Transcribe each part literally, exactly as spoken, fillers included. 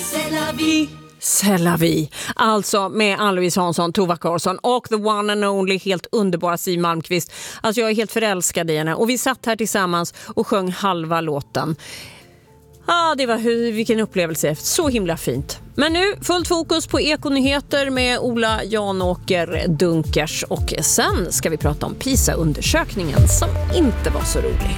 C'est la vie. C'est la vie. Alltså med Ann-Louise Hansson, Tova Karlsson och the one and only helt underbara Siw Malmkvist. Alltså jag är helt förälskad i henne. Och vi satt här tillsammans och sjöng halva låten. Ja, ah, det var hur, vilken upplevelse. Så himla fint. Men nu fullt fokus på Ekonyheter med Ola Janåker Dunkers. Och sen ska vi prata om PISA-undersökningen som inte var så rolig.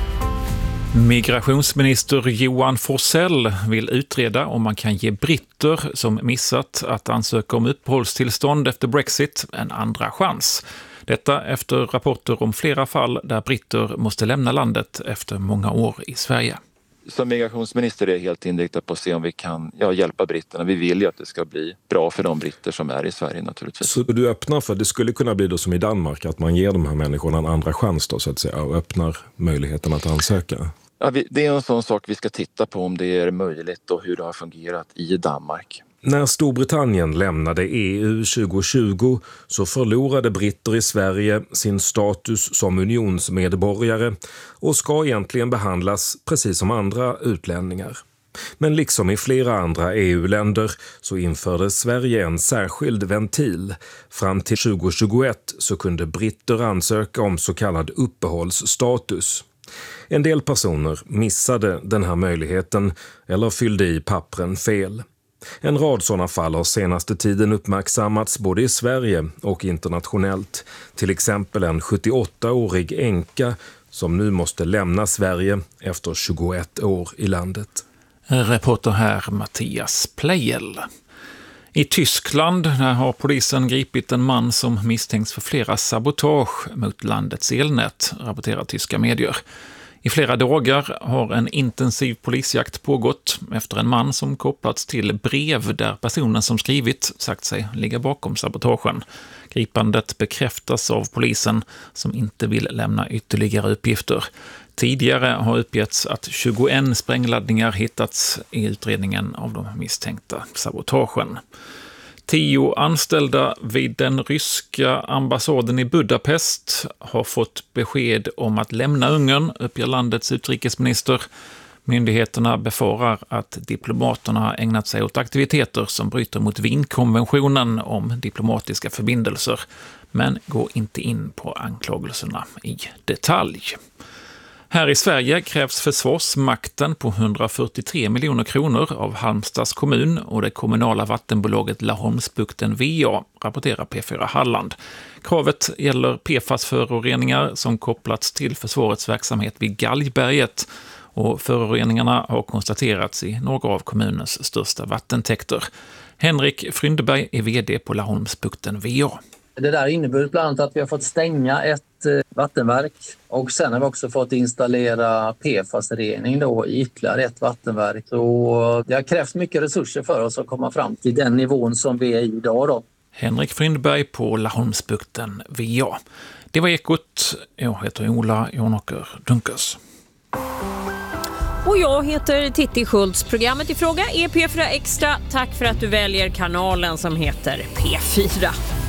Migrationsminister Johan Forsell vill utreda om man kan ge britter som missat att ansöka om uppehållstillstånd efter Brexit en andra chans. Detta efter rapporter om flera fall där britter måste lämna landet efter många år i Sverige. Som migrationsminister är jag helt inriktad på att se om vi kan ja, hjälpa britterna. Vi vill ju att det ska bli bra för de britter som är i Sverige naturligtvis. Så du öppnar för, det skulle kunna bli då som i Danmark, att man ger de här människorna en andra chans då, så att säga, och öppnar möjligheten att ansöka? Ja, vi, det är en sån sak vi ska titta på om det är möjligt och hur det har fungerat i Danmark. När Storbritannien lämnade E U tjugo tjugo så förlorade britter i Sverige sin status som unionsmedborgare och ska egentligen behandlas precis som andra utlänningar. Men liksom i flera andra E U-länder så införde Sverige en särskild ventil. Fram till tjugo tjugoett så kunde britter ansöka om så kallad uppehållsstatus. En del personer missade den här möjligheten eller fyllde i pappren fel. En rad sådana fall har senaste tiden uppmärksammats både i Sverige och internationellt. Till exempel en sjuttioåttaårig änka som nu måste lämna Sverige efter tjugoett år i landet. Reporter här Mattias Plejel. I Tyskland där har polisen gripit en man som misstänks för flera sabotage mot landets elnät, rapporterar tyska medier. I flera dagar har en intensiv polisjakt pågått efter en man som kopplats till brev där personen som skrivit sagt sig ligga bakom sabotagen. Gripandet bekräftas av polisen som inte vill lämna ytterligare uppgifter. Tidigare har uppgetts att tjugoett sprängladdningar hittats i utredningen av de misstänkta sabotagen. Tio anställda vid den ryska ambassaden i Budapest har fått besked om att lämna Ungern, uppger landets utrikesminister. Myndigheterna befarar att diplomaterna har ägnat sig åt aktiviteter som bryter mot Wienkonventionen om diplomatiska förbindelser, men går inte in på anklagelserna i detalj. Här i Sverige krävs Försvarsmakten på hundrafyrtiotre miljoner kronor av Halmstads kommun och det kommunala vattenbolaget Laholmsbukten V A, rapporterar P fyra Halland. Kravet gäller P F A S-föroreningar som kopplats till försvarets verksamhet vid Galgberget, och föroreningarna har konstaterats i några av kommunens största vattentäkter. Henrik Fryndeberg är vd på Laholmsbukten V A. Det där innebär bland annat att vi har fått stänga ett vattenverk och sen har vi också fått installera P F A S-rening då i ytterligare ett vattenverk. Så det har krävt mycket resurser för oss att komma fram till den nivån som vi är i idag då. Henrik Frindberg på Laholmsbukten V A. Det var Ekot. Jag heter Ola Janåker Dunkers. Och jag heter Titti Schultz. Programmet i fråga är P fyra Extra. Tack för att du väljer kanalen som heter P fyra.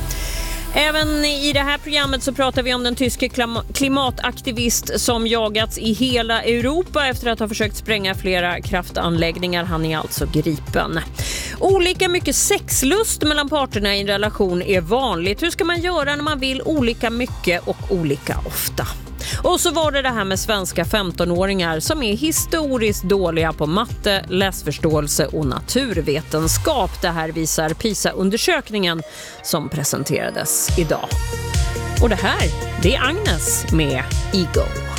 Även i det här programmet så pratar vi om den tyske klimataktivist som jagats i hela Europa efter att ha försökt spränga flera kraftanläggningar. Han är alltså gripen. Olika mycket sexlust mellan parterna i en relation är vanligt. Hur ska man göra när man vill olika mycket och olika ofta? Och så var det det här med svenska femtonåringar som är historiskt dåliga på matte, läsförståelse och naturvetenskap. Det här visar PISA-undersökningen som presenterades idag. Och det här, det är Agnes med Ego.